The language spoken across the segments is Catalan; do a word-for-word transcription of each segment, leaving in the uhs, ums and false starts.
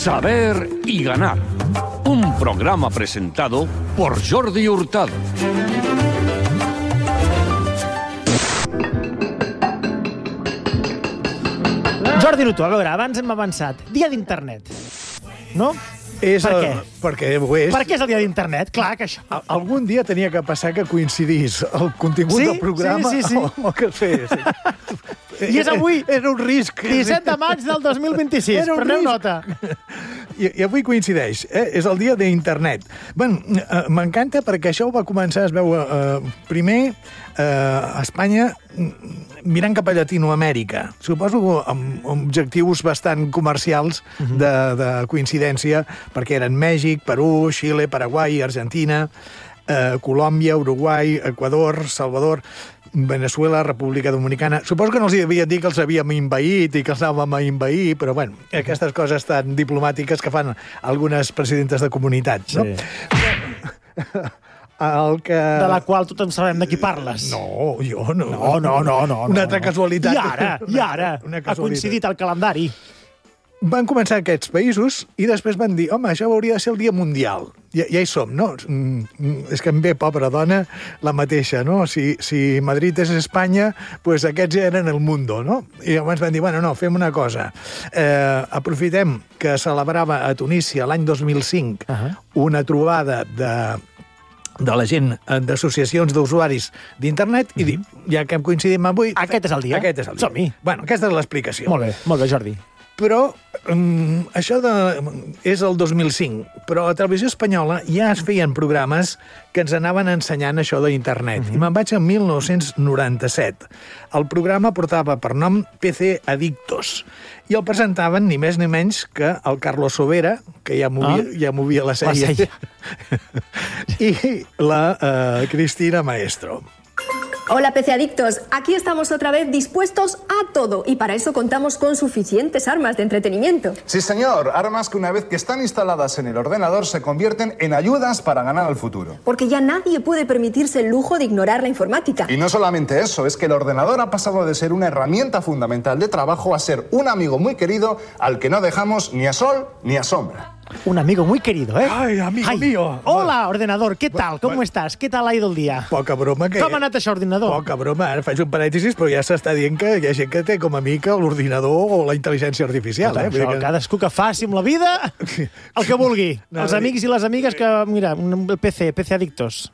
Saber y ganar. Un programa presentado por Jordi Hurtado. Jordi Hurtado, a veure, abans hem avançat. Dia d'internet, no? És per el, què? Perquè ho és. Per què és el dia d'internet? Clar que això... Al, algun dia tenia que passar que coincidís el contingut sí? del programa sí, sí, sí. amb el que es fes. I és avui... Era un risc. disset de maig del dos mil vint-i-sis, preneu nota. I, I avui coincideix, eh? És el dia d'internet. Bé, eh, m'encanta perquè això va començar, es veu, eh, primer eh, a Espanya mirant cap a Llatinoamèrica. Suposo amb, amb objectius bastant comercials de, de coincidència, perquè eren Mèxic, Perú, Xile, Paraguai, Argentina, eh, Colòmbia, Uruguai, Equador, Salvador, Venezuela, República Dominicana. Suposo que no els havia dit que els havíem invaït i que els anàvem a invair, però bueno, aquestes coses tan diplomàtiques que fan algunes presidentes de comunitats, no? Sí. El que... De la qual tothom sabem de qui parles. No, jo no. No, no, no. no Una no, altra no. casualitat. I ara, i ara, una ha coincidit el calendari. Van començar aquests països i després van dir, home, això hauria de ser el dia mundial. Ja, ja hi som, no? Mm, és que em ve, pobra dona, la mateixa, no? Si, si Madrid és Espanya, pues aquests ja eren el mundo, no? I llavors van dir, bueno, no, fem una cosa. Eh, aprofitem que celebrava a Tunísia l'any dos mil cinc uh-huh. una trobada de... de la gent d'associacions d'usuaris d'internet i dir, ja que hem coincidim avui... Aquest és el dia. Aquest és el dia. Som-hi. Bueno, aquesta és l'explicació. Molt bé, molt bé, Jordi. Però um, això de, és el dos mil cinc, però a Televisió Espanyola ja es feien programes que ens anaven ensenyant això d'internet. Uh-huh. I me'n vaig en mil nou-cents noranta-set. El programa portava per nom P C Adictos i el presentaven ni més ni menys que el Carlos Sobera, que ja movia, ah? ja movia la sèrie, la sèrie. i la uh, Cristina Maestro. Hola, P C Adictos. Aquí estamos otra vez dispuestos a todo y para eso contamos con suficientes armas de entretenimiento. Sí, señor. Armas que una vez que están instaladas en el ordenador se convierten en ayudas para ganar al futuro. Porque ya nadie puede permitirse el lujo de ignorar la informática. Y no solamente eso, es que el ordenador ha pasado de ser una herramienta fundamental de trabajo a ser un amigo muy querido al que no dejamos ni a sol ni a sombra. Un amigo muy querido, ¿eh? Ai, amigo Ai. mío. Hola, ordenador, ¿qué tal? ¿Cómo bueno. estás? ¿Qué tal ha ido el día? Poca broma que... Com ha anat això, ordinador? Poca broma, ara faig un parèntesis, però ja s'està dient que hi ha gent que té com a mica l'ordinador o la intel·ligència artificial. Tot eh? això, que... cadascú que faci amb la vida el que vulgui. No, Els amics i les amigues que... Mira, un P C, P C Adictos.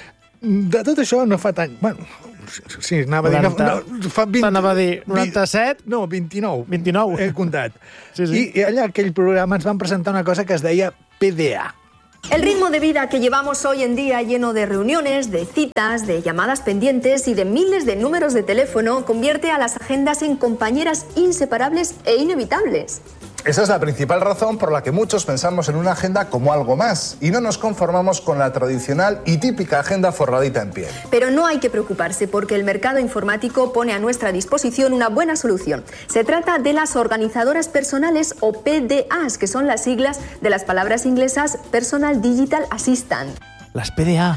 De tot això no fa tant... Bueno, sí, anava noranta, a dir... No, fa vint, T'anava a dir noranta-set? No, vint-i-nou. vint-i-nou. He comptat. Sí, sí. I, I allà, aquell programa, ens van presentar una cosa que es deia P D A. El ritmo de vida que llevamos hoy en día, lleno de reuniones, de citas, de llamadas pendientes y de miles de números de teléfono, convierte a las agendas en compañeras inseparables e inevitables. Esa es la principal razón por la que muchos pensamos en una agenda como algo más y no nos conformamos con la tradicional y típica agenda forradita en piel. Pero no hay que preocuparse porque el mercado informático pone a nuestra disposición una buena solución. Se trata de las organizadoras personales o P D As, que son las siglas de las palabras inglesas Personal Digital Assistant. Les P D A.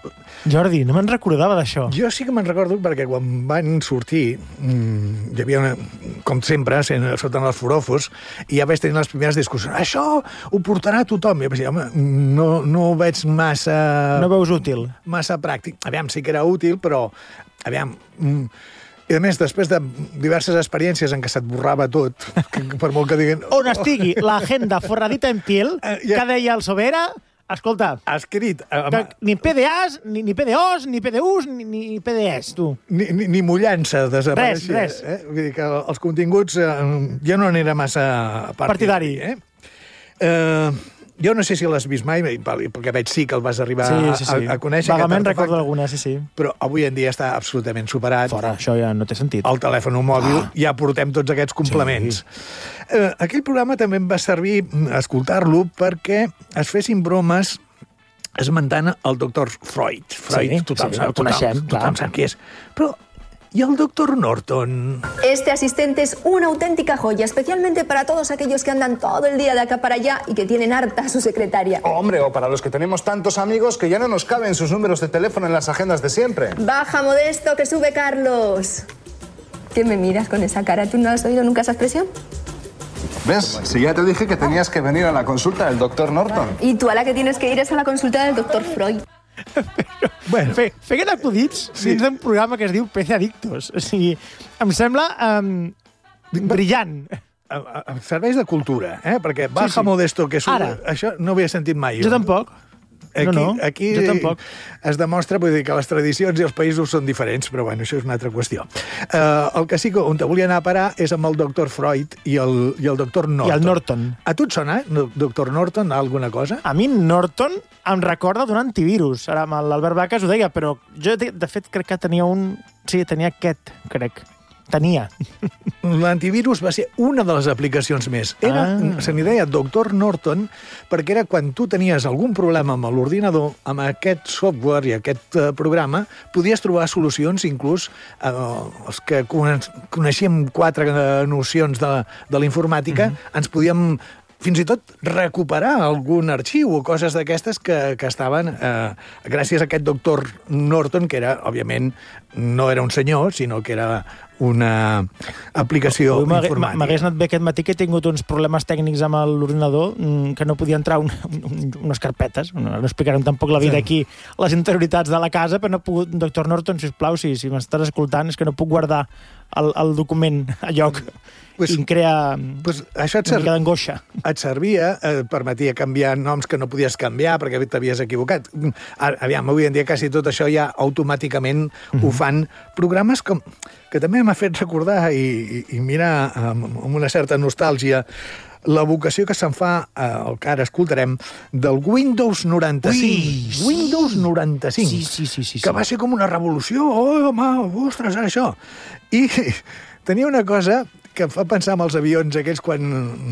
Jordi, no me'n recordava d'això. Jo sí que me'n recordo perquè quan van sortir mmm, hi havia, una, com sempre, sent, sota els forofos, i ja vaig tenir les primeres discussions. Això ho portarà tothom. I jo vaig dir, home, no, no ho veig massa... No veus útil? Massa pràctic. Aviam, sí que era útil, però... Aviam... Mm, I a més, després de diverses experiències en què se't borrava tot, que per molt que diguin... On estigui l'agenda forradita en piel, Uh, ja. que deia el Sobera... Escolta, escrit... que ni P D As, ni, ni P D Os, ni P D Us, ni, ni P D Es, tu. Ni, ni, ni mullança desapareixia. Res, res. Eh? Vull dir que els continguts eh, ja no n'era massa partidari. Partidari. Eh? Eh, jo no sé si l'has vist mai, perquè veig sí que el vas arribar Sí, sí, sí. a, a conèixer. Vagament recordo alguna, sí, sí. Però avui en dia està absolutament superat. Fora, això ja no té sentit. El telèfon mòbil, Ah. ja portem tots aquests complements. Sí. Eh, aquell programa també em va servir escoltar-lo perquè es fessin bromes esmentant el doctor Freud. Freud, Sí, tothom, sí, sap, el coneixem, tothom, clar. tothom sap qui és. Però ¿y el doctor Norton? Este asistente es una auténtica joya, especialmente para todos aquellos que andan todo el día de acá para allá y que tienen harta a su secretaria. Hombre, o para los que tenemos tantos amigos que ya no nos caben sus números de teléfono en las agendas de siempre. Baja, Modesto, que sube Carlos. ¿Qué me miras con esa cara? ¿Tú no has oído nunca esa expresión? ¿Ves? Si ya te dije que tenías que venir a la consulta del doctor Norton. Y tú a la que tienes que ir es a la consulta del doctor Freud. Bueno, fe, feien acudits sí. dins d'un programa que es diu P C Adictos. O sigui, em sembla um, brillant. Serveis de cultura, eh? Perquè baja sí, sí. modesto que surt, Ara. Això no ho havia sentit mai. Jo tampoc. Aquí, no, no, aquí jo tampoc. Es demostra vull dir, que les tradicions i els països són diferents, però bueno, això és una altra qüestió. Uh, el que sí que on te volia anar a parar és amb el doctor Freud i el, i el doctor Norton. I el Norton. A tu et sona, doctor Norton, alguna cosa? A mi Norton em recorda d'un antivirus. Ara amb l'Albert Bacas ho deia, però jo de, de fet crec que tenia un... Sí, tenia aquest, crec. Tenia. L'antivirus va ser una de les aplicacions més. Era, ah. Se n'hi deia doctor Norton perquè era quan tu tenies algun problema amb l'ordinador, amb aquest software i aquest uh, programa, podies trobar solucions, inclús uh, els que coneixíem quatre uh, nocions de, de la informàtica, mm-hmm. ens podíem fins i tot recuperar algun arxiu o coses d'aquestes que, que estaven eh, gràcies a aquest doctor Norton, que era, òbviament, no era un senyor, sinó que era una aplicació informàtica. M'hagués anat bé aquest matí que he tingut uns problemes tècnics amb l'ordinador que no podia entrar un, un, unes carpetes. No explicarem tampoc la vida sí. aquí, les interioritats de la casa, però no he pogut... Doctor Norton, sisplau, si, si m'estàs escoltant, és que no puc guardar el, el document a lloc. Pues, I em crea pues això et una mica d'angoixa. Et servia, et permetia canviar noms que no podies canviar perquè t'havies equivocat. Aviam, avui en dia quasi tot això ja automàticament mm-hmm. ho fan programes com, que també m'ha fet recordar i, i, i mirar amb, amb una certa nostàlgia la vocació que se'n fa, eh, el que ara escoltarem, del Windows noranta-cinc. Ui, sí. Windows noranta-cinc. Sí, sí, sí, sí, sí. Que va ser com una revolució. Oh, home, ostres, ara això. I tenia una cosa que em fa pensar en els avions aquells quan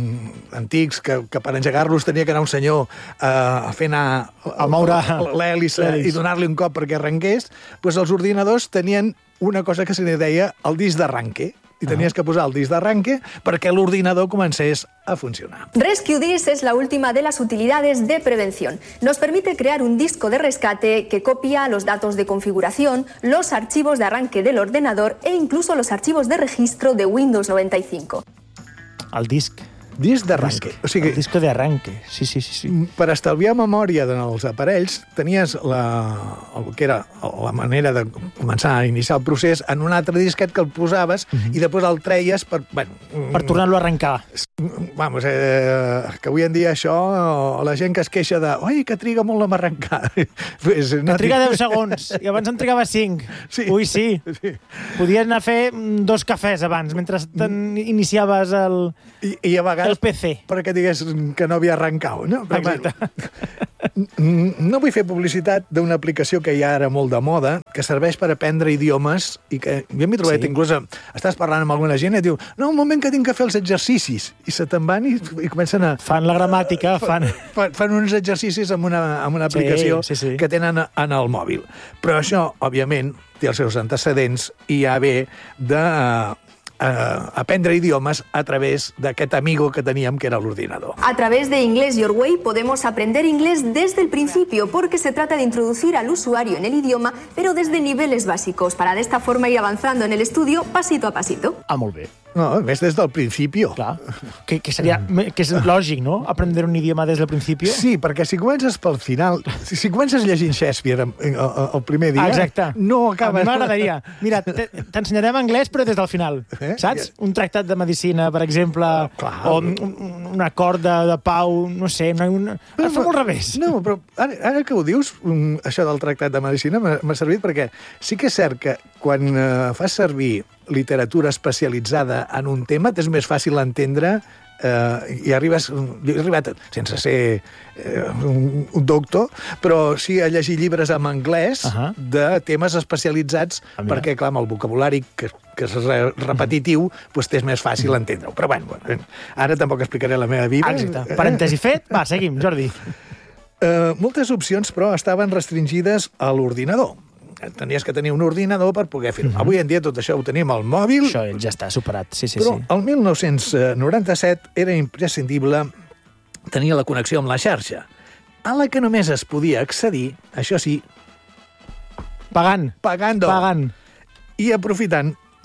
antics, que, que per engegar-los tenia que anar un senyor eh, a fer anar a moure l'hèlice i donar-li un cop perquè arrenqués, doncs els ordinadors tenien una cosa que se li deia el disc d'arranque. I tenies que posar el disc d'arranque perquè l'ordinador comencés a funcionar. Rescue Disk es la última de las utilidades de prevención. Nos permite crear un disco de rescate que copia los datos de configuración, los archivos de arranque del ordenador e incluso los archivos de registro de Windows noventa y cinco. El disc. Disc d'arranque. O sigui, el disco de arranque, sí, sí, sí, sí. Per estalviar memòria dels aparells, tenies la, el que era la manera de començar a iniciar el procés en un altre disquet que el posaves mm-hmm. i després el treies per... Bueno, per tornar-lo a arrencar. Vamos, eh, que avui en dia això, la gent que es queixa de oi, que triga molt a arrencar. Pues, no, que triga deu segons, i abans en trigava cinc. Sí. Ui, sí. sí. Podies anar a fer dos cafès abans, mentre iniciaves el... I, i a vegades el P C. Perquè digués que no havia arrencat, no? Però, exacte. Bueno, no vull fer publicitat d'una aplicació que hi ha ara molt de moda, que serveix per aprendre idiomes i que jo m'he trobat, sí. inclús estàs parlant amb alguna gent i et diu, no, un moment que tinc que fer els exercicis. I se te'n van i, i comencen a... Fan la gramàtica, fan... Fan, fan uns exercicis amb una, amb una aplicació sí, sí, sí. que tenen en el mòbil. Però això, òbviament, té els seus antecedents i ja ve de... Uh, aprendre idiomas a través de aquest amigo que teníem que era l'ordinador. A través de Inglés Your Way podemos aprender inglés desde el principio porque se trata de introducir al usuario en el idioma, pero desde niveles básicos, para de esta forma ir avanzando en el estudio pasito a pasito. Ah, molt bé. No, més des del principi. Clar, que, que seria que és lògic, no?, aprendre un idioma des del principi. Sí, perquè si comences pel final, si, si comences llegint Shakespeare el, el primer dia, exacte. No acabes... A mi m'agradaria. Mira, t'ensenyarem anglès, però des del final, eh? Saps? Un tractat de medicina, per exemple, oh, o un, un acord de, de pau, no sé, una, una... Però, fa molt al revés. No, però ara, ara que ho dius, això del tractat de medicina m'ha servit perquè sí que és cert que quan uh, fas servir literatura especialitzada en un tema, és més fàcil entendre eh, i arribes... Jo he arribat sense ser eh, un, un doctor, però sí a llegir llibres en anglès uh-huh. de temes especialitzats, ah, perquè, clar, amb el vocabulari que, que és repetitiu, doncs és més fàcil uh-huh. entendre-ho. Però, bueno, ara tampoc explicaré la meva vida. Exacte. Parèntesi fet. Va, seguim, Jordi. Eh, moltes opcions, però, estaven restringides a l'ordinador. Tenies que tenir un ordinador per poder fer-ho. Uh-huh. Avui en dia tot això ho tenim al mòbil. Això ja està superat, sí, sí. Però sí. el mil nou-cents noranta-set era imprescindible tenir la connexió amb la xarxa, a la que només es podia accedir, això sí... Pagant. Pagant. Pagant. I aprofitant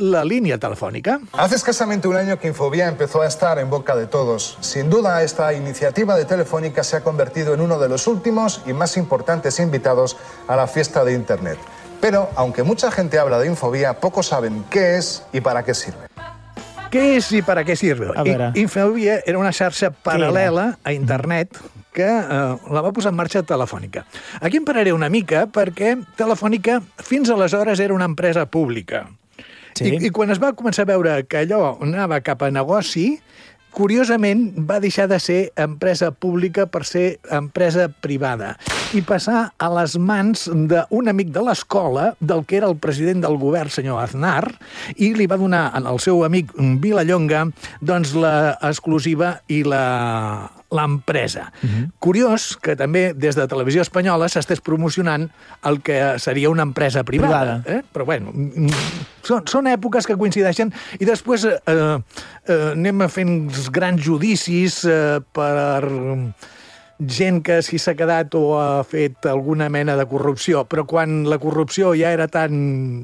la línia telefònica. Hace escasamente un año que Infobía empezó a estar en boca de todos. Sin duda, esta iniciativa de Telefónica se ha convertido en uno de los últimos y más importantes invitados a la fiesta de Internet. Pero, aunque mucha gente habla de Infobía, pocos saben qué es y para qué sirve. Què és i per a què sirve? A veure. Infobia era una xarxa paral·lela a internet que eh, la va posar en marxa Telefònica. Aquí em pararé una mica perquè Telefònica fins aleshores era una empresa pública. Sí. I, I quan es va començar a veure que allò anava cap a negoci, curiosament va deixar de ser empresa pública per ser empresa privada i passar a les mans d'un amic de l'escola, del que era el president del govern, senyor Aznar, i li va donar al seu amic Vilallonga doncs, l'exclusiva i la l'empresa. Uh-huh. Curiós que també des de Televisió Espanyola s'estés promocionant el que seria una empresa privada. privada. Eh? Però bueno, són, són èpoques que coincideixen i després eh, eh, anem fent grans judicis eh, per gent que si s'ha quedat o ha fet alguna mena de corrupció, però quan la corrupció ja era tan,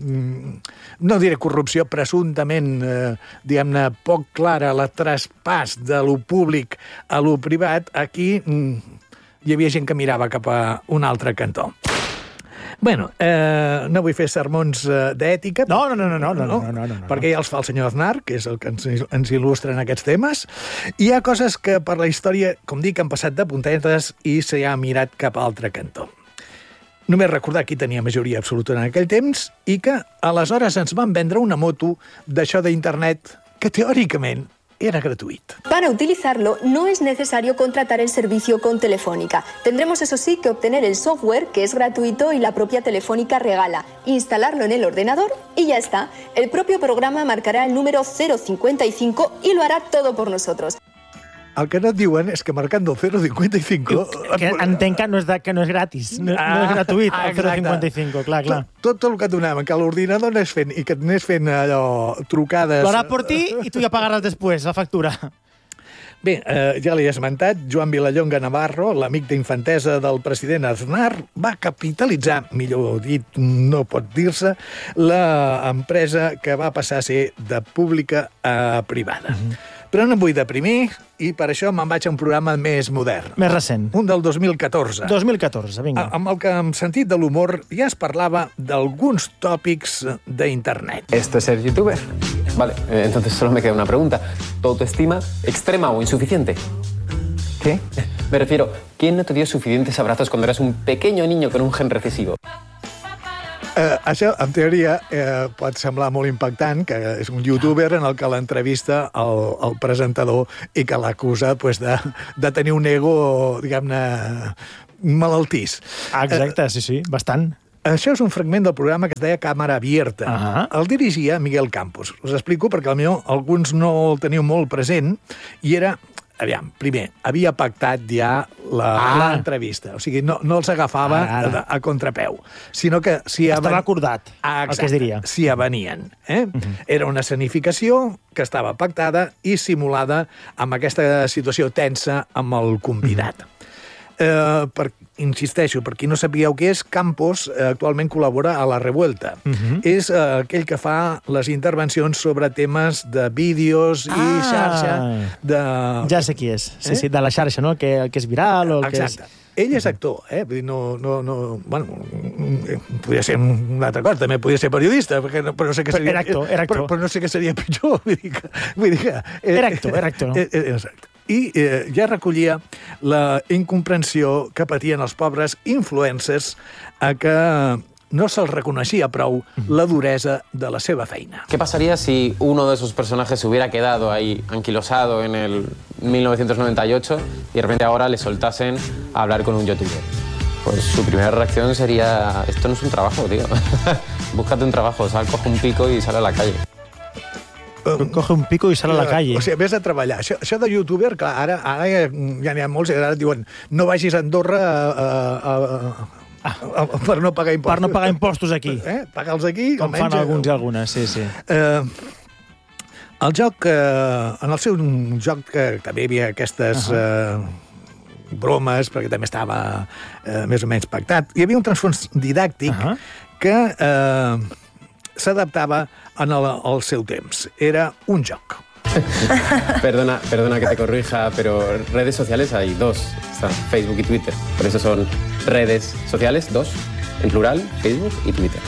no diré corrupció, presumptament, eh, diguem-ne, poc clara, la traspàs de lo públic a lo privat, aquí mm, hi havia gent que mirava cap a un altre cantó. Bueno, eh, no vull fer sermons eh, d'ètica. No, no, no, no, no, no, no, no, no, no. Perquè ja els fa el senyor Aznar, que és el que ens, ens il·lustra en aquests temes. I hi ha coses que per la història, com dic, han passat de puntetes i s'hi ha mirat cap a altre cantó. Només recordar qui tenia majoria absoluta en aquell temps i que aleshores ens van vendre una moto d'això d'internet que teòricament era gratuït. Para utilizarlo no es necesario contratar el servicio con Telefónica. Tendremos eso sí que obtener el software que es gratuito y la propia Telefónica regala, instalarlo en el ordenador y ya está. El propio programa marcará el número cero cincuenta y cinco y lo hará todo por nosotros. El que no et diuen és que marcando cero cincuenta y cinco... Que entenc que no és, de, que no és gratis, no, ah, no és gratuït, el cero cincuenta y cinco, clar, clar. Tot, tot el que et donaven, que l'ordinador anés fent i que et anés fent allò, trucades... Lo harà por ti i tu ja pagaràs després, la factura. Bé, eh, ja l'he esmentat, Joan Vilallonga Navarro, l'amic d'infantesa del president Aznar, va capitalitzar, millor dit, no pot dir-se, l'empresa que va passar a ser de pública a privada. Mm-hmm. Però no em vull deprimir i per això me'n vaig a un programa més modern. Més recent. Un del dos mil catorze. dos mil catorze, vinga. Amb el que, en sentit de l'humor, ja es parlava d'alguns tòpics d'internet. ¿Esto es ser youtuber? Vale, eh, entonces solo me queda una pregunta. ¿Tu autoestima extrema o insuficiente? ¿Qué? Me refiero, ¿quién no te dio suficientes abrazos cuando eras un pequeño niño con un gen recesivo? Eh, això, en teoria, eh, pot semblar molt impactant, que és un youtuber en el que l'entrevista el, el presentador i que l'acusa pues, de, de tenir un ego, diguem-ne, malaltís. Ah, exacte, eh, sí, sí, bastant. Això és un fragment del programa que es deia Càmera Abierta. Uh-huh. El dirigia Miguel Campos. Us explico perquè potser alguns no el teniu molt present, i era... Aviam, primer, havia pactat ja l'entrevista. Ah. O sigui, no, no els agafava ah, a contrapeu, sinó que... Si estava aven... acordat, ah, el que es diria. Si avenien. Eh? Uh-huh. Era una escenificació que estava pactada i simulada amb aquesta situació tensa amb el convidat. Uh-huh. Eh, per, insisteixo, per qui no sapigueu què és, Campos eh, actualment col·labora a La Revuelta. Uh-huh. És eh, aquell que fa les intervencions sobre temes de vídeos ah. i xarxa. De... Ja sé qui és. Sí, eh? sí, de la xarxa, no? El que, el que és viral o el Exacte. que és... Ell és actor, eh? Vull dir, no, no, no... Bueno, podria ser una altra cosa, també podria ser periodista, perquè no, però no sé què seria... Era actor, era actor. Però, però no sé què seria pitjor, vull dir que... Vull dir que eh, era actor, era actor. Eh, eh, exacte. I eh, ja recollia la incomprensió que patien els pobres influencers a que no se'ls reconeixia prou la duresa de la seva feina. ¿Qué pasaría si uno de esos personajes se hubiera quedado ahí anquilosado en el mil novecientos noventa y ocho y de repente ahora le soltasen a hablar con un youtuber? Pues su primera reacción sería, esto no es un trabajo, tío. Búscate un trabajo, sal, coge un pico y sale a la calle. Coge un pico i sale a la calle. O sigui, vés a treballar. Això, això de youtuber, clar, ara, ara ja n'hi ha molts, i ara diuen no vagis a Andorra a, a, a, a, per no pagar impostos. Per no pagar impostos aquí. Eh? Paga'ls aquí. Com fan alguns i algunes, sí, sí. Eh, el joc, eh, en el seu joc, que també hi havia aquestes... Uh -huh. eh, bromes, perquè també estava eh, més o menys pactat. Hi havia un transfons didàctic uh -huh. que... Eh, s'adaptava en el, el seu temps. Era un joc. Perdona, perdona que te corrija, pero redes sociales hay dos. Están Facebook y Twitter. Por eso son redes sociales, dos, en plural, Facebook y Twitter.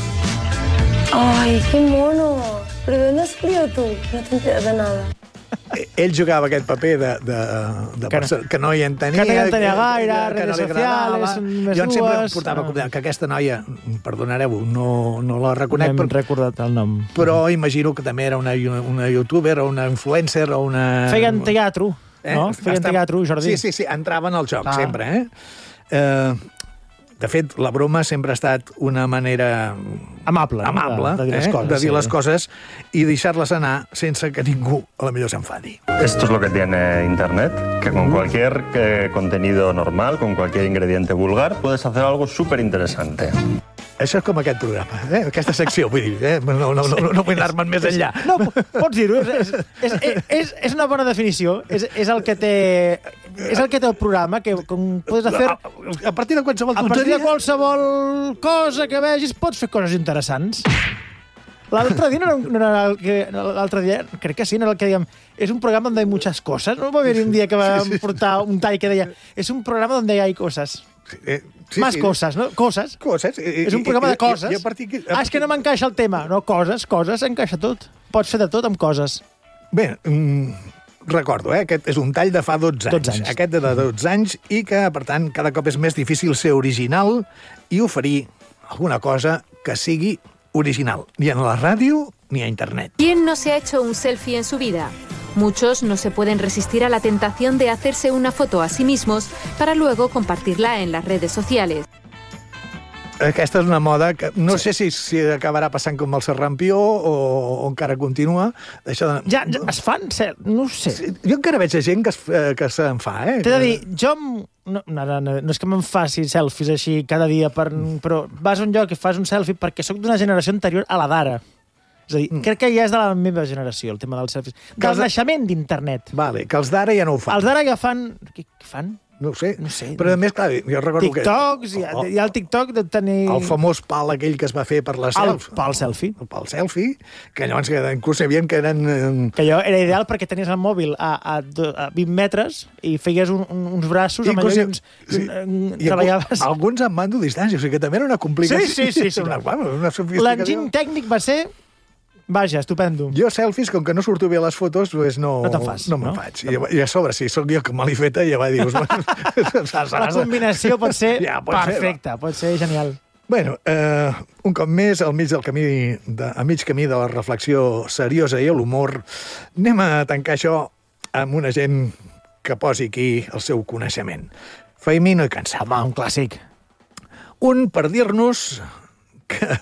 ¡Ay, qué mono! ¿Pero de dónde has salido tú? No te enteras de nada. Ell jugava aquest paper de, de, de que, persona que no hi entenia. Que no hi entenia gaire, que, redes que no socials, més jo sempre dues... portava no. que aquesta noia, perdonareu, no, no la reconec, no hem però, recordat el nom. Però imagino que també era una, una youtuber o una influencer o una... Feien teatre, eh? no? Feien Està... teatre, Jordi. Sí, sí, sí, entraven al joc, ah. sempre, eh? eh? De fet, la broma sempre ha estat una manera... Amable, amable de, de dir les eh? coses. De dir sí. les coses i deixar-les anar sense que ningú, a la millor, s'enfadi. Esto es lo que tiene Internet, que con cualquier eh, contenido normal, con cualquier ingrediente vulgar, puedes hacer algo súper interesante. Això és com aquest programa, eh? Aquesta secció, vull dir, eh? no, no, no, no, no vull anar-me'n més enllà. No, pots dir-ho, és, és, és, és una bona definició, és, és el que té... És el que té el programa, que com pots fer... A, a partir de qualsevol tonteria... A partir de qualsevol cosa que vegis, pots fer coses interessants. L'altre dia, no era, no era el que, l'altre dia, crec que sí, no era el que dèiem, és un programa on hay muchas cosas. No va haver un dia que va sí, sí, portar un tall que deia, és un programa donde hay cosas. Sí, eh, sí, Más sí. coses, no? Coses. Coses. I, és un programa i, de coses. I, i a partir, a partir... Ah, és que no m'encaixa el tema. No, coses, coses, encaixa tot. Pots fer de tot amb coses. Bé, mm, recordo, eh? Aquest és un tall de fa dotze anys. dotze anys. Aquest de dotze anys i que, per tant, cada cop és més difícil ser original i oferir alguna cosa que sigui original, ni en la ràdio ni a internet. ¿Quién no se ha hecho un selfie en su vida? Muchos no se pueden resistir a la tentación de hacerse una foto a sí mismos para luego compartirla en las redes sociales. Aquesta és una moda que no sí. sé si, si acabarà passant com el Serrampió o, o encara continua. Això de... ja, ja es fan, no ho sé. Sí, jo encara veig gent que, es, que se'n fa, eh? T'he de dir, jo... No, no, no, no és que me'n faci selfies així cada dia, per, però vas a un lloc i fas un selfie perquè sóc d'una generació anterior a la d'ara. És a dir, mm. crec que ja és de la meva generació, el tema dels selfies. Del els... naixement d'internet. Vale, que els d'ara ja no ho fan. Els d'ara ja fan... Què, què fan? No ho sé. No sé. Però a més, clar, jo recordo TikToks, que... TikToks, hi ha el TikTok de tenir... El famós pal aquell que es va fer per la selfie. El pal selfie. El pal selfie, que llavors que inclús sabien que eren... Que allò era ideal perquè tenies el mòbil a, a, a vint metres i feies un, un, uns braços amb allò i uns... Sí. Un, I treballaves... Alguns amb mando distància, o sigui que també era una complicació. Sí, sí, sí. sí. Una, una sofisticació. L'enginy tècnic va ser... Vaja, estupendo. Jo selfies, com que no surto bé a les fotos, pues no, no te'n fas, no me'n no? faig. I, I a sobre, si sóc jo que me l'he feta, ja va dir... La combinació pot ser ja, pot perfecta, ser, pot ser genial. Bueno, eh, un cop més, al mig del camí, de, a mig camí de la reflexió seriosa i l'humor, anem a tancar això amb una gent que posi aquí el seu coneixement. Faimino i Cansat. Home, un clàssic. Un per dir-nos que...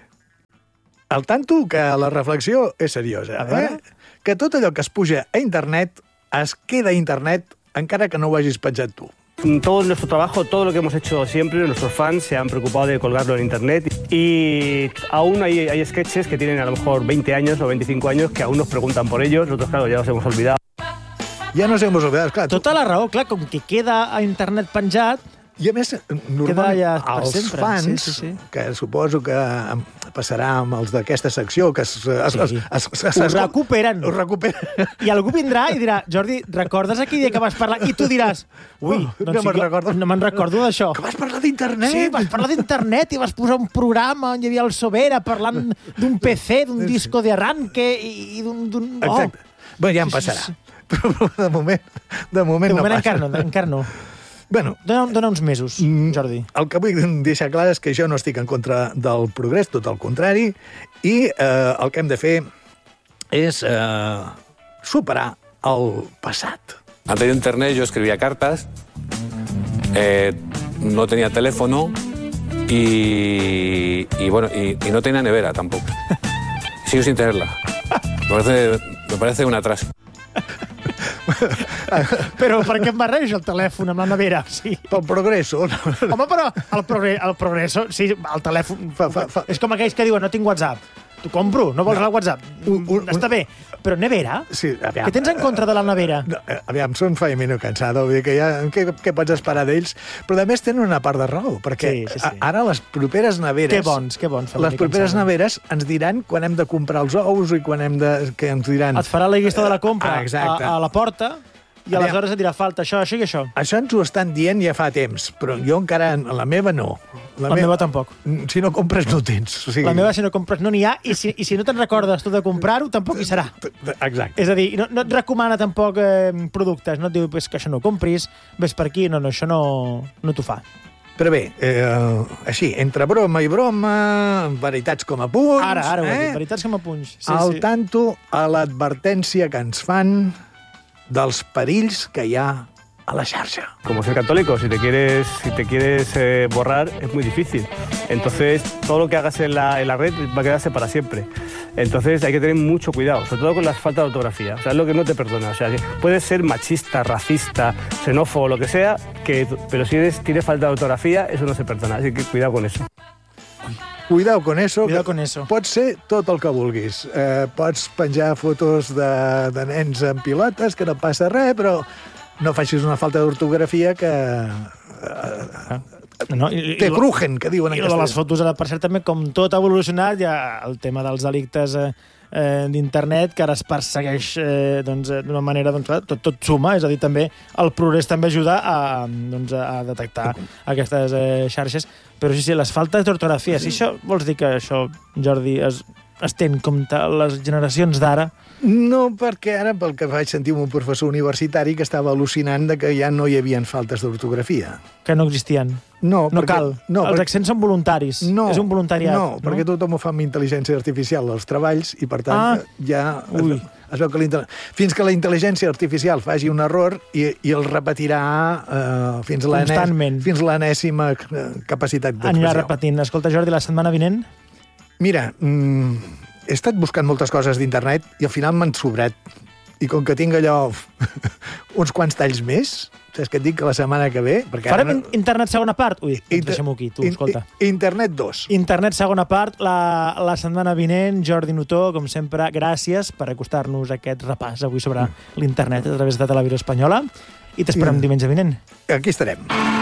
Al tanto que la reflexió és seriosa. Eh? Que tot allò que es puja a internet es queda a internet encara que no ho hagis penjat tu. Todo nuestro trabajo, todo lo que hemos hecho siempre, nuestros fans se han preocupado de colgarlo en internet y aún hay, hay sketches que tienen a lo mejor veinte años o veinticinco años que aún nos preguntan por ellos, nosotros claro ya nos hemos olvidado. Ja nos hemos olvidado, clar. Tota la raó, clar, com que queda a internet penjat, i a més, normalment, els sempre. fans, sí, sí, sí. que suposo que passarà amb els d'aquesta secció, que es, es, sí. es, es, es, es recuperen. Ho recuperen. I algú vindrà i dirà, Jordi, recordes aquell dia que vas parlar? I tu diràs, ui, oh, doncs no me'n recordo. No me'n recordo d'això. Que vas parlar d'internet. Sí, vas parlar d'internet i vas posar un programa on hi havia el Sobera parlant d'un P C, d'un disco de arranque i d'un... Oh. Exacte. Bé, ja em passarà. Sí, sí, sí. Però de moment, de moment, de moment no encara no, encara no. Bueno, dona, dona uns mesos, Jordi. El que vull deixar clar és que jo no estic en contra del progrés, tot el contrari, i eh, el que hem de fer és eh, superar el passat. Antes de internet yo escribía cartas, eh, no tenía teléfono y, y bueno y, y no tenía nevera tampoco. Sigo sin tenerla. Me parece, me parece un atraso. Però per què em barreja el telèfon amb la nevera? Sí. Pel progresso. Home, però el, progre, el progresso, sí, el telèfon... Fa, fa, fa. És com aquells que diuen no tinc WhatsApp. t'ho compro, no vols no. el WhatsApp? Un, un, Està bé, però nevera? Sí, aviam. Què tens en contra de la nevera? No, aviam, són feimeno cansado, vull dir que ja, què, què pots esperar d'ells? Però a més tenen una part de raó, perquè sí, sí, sí. ara les properes neveres... Que bons, que bons. Les properes cansado. neveres ens diran quan hem de comprar els ous i quan hem de... que ens diran... Et farà la llista de la compra ah, a, a la porta... I aleshores et dirà, falta això, això i això. Això ens ho estan dient ja fa temps, però jo encara, la meva no. La, la meva, meva tampoc. Si no compres, no tens. O sigui... La meva, si no compres, no n'hi ha, i si, i si no te'n recordes tu de comprar-ho, tampoc hi serà. Exacte. És a dir, no, no et recomana tampoc eh, productes, no et diu pues, que això no ho compris, ves per aquí, no, no, això no, no t'ho fa. Però bé, eh, així, entre broma i broma, veritats com a punts... Ara, ara ho eh? he dit, veritats com a punts. Sí, Al sí. tanto a l'advertència que ens fan dels perills que hi ha a la xarxa. Como ser católico, si te quieres, si te quieres eh, borrar es muy difícil. Entonces, todo lo que hagas en la, en la red va a quedarse para siempre. Entonces, hay que tener mucho cuidado, sobre todo con la falta de ortografía. O sea, es lo que no te perdona. O sea, que puedes ser machista, racista, xenófobo, lo que sea, que, pero si eres, tienes falta de ortografía, eso no se perdona. Así que cuidado con eso. Cuidado con eso. Cuidado con eso. Pot ser tot el que vulguis. Eh, pots penjar fotos de, de nens en pilotes, que no passa res, però no facis una falta d'ortografia que... Eh, no, i, te crujen, que diuen en castellà. I de les fotos, ara, per cert, també, com tot ha evolucionat, hi ha el tema dels delictes eh, eh, d'internet, que ara es persegueix eh, doncs, d'una manera... Doncs, tot, tot suma, és a dir, també el progrés també ajuda a, doncs, a detectar aquestes eh, xarxes. Però sí, sí, les faltes d'ortografia, si això vols dir que això, Jordi, es, es té en compte les generacions d'ara? No, perquè ara, pel que vaig sentir un professor universitari que estava al·lucinant de que ja no hi havia faltes d'ortografia. Que no existien? No, no perquè, cal. No, Els perquè, accents són voluntaris. No, és un voluntariat. No, no, perquè tothom ho fa amb intel·ligència artificial, els treballs, i per tant ah. ja... Ui. Es veu que fins que la intel·ligència artificial faci un error i, i el repetirà eh, fins a l'enèsima capacitat d'expressió. Anirà repetint. Escolta, Jordi, la setmana vinent? Mira, mm, he estat buscant moltes coses d'internet i al final m'han sobrat. I com que tinc allò uns quants talls més, saps què et dic, que la setmana que ve... Farem no... internet segona part? Ui, doncs deixem-ho aquí, tu, escolta. Internet dos. Internet segona part, la, la setmana vinent. Jordi Notó, com sempre, gràcies per acostar-nos a aquest repàs avui sobre l'internet a través de Televisió Espanyola. I t'esperem I... diumenge vinent. Aquí estarem.